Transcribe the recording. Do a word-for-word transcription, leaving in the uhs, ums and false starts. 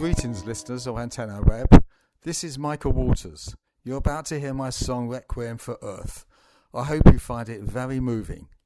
Greetings, listeners of Antenna Web. This is Michael Walters. You're about to hear my song Requiem for Earth. I hope you find it very moving.